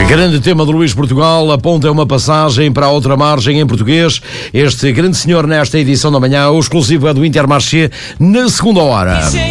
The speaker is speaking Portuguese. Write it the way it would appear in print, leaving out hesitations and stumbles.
Grande tema de Luís Portugal, a ponta é uma passagem para a outra margem em português. Este grande senhor nesta edição da manhã, o exclusivo é do Intermarché, na segunda hora.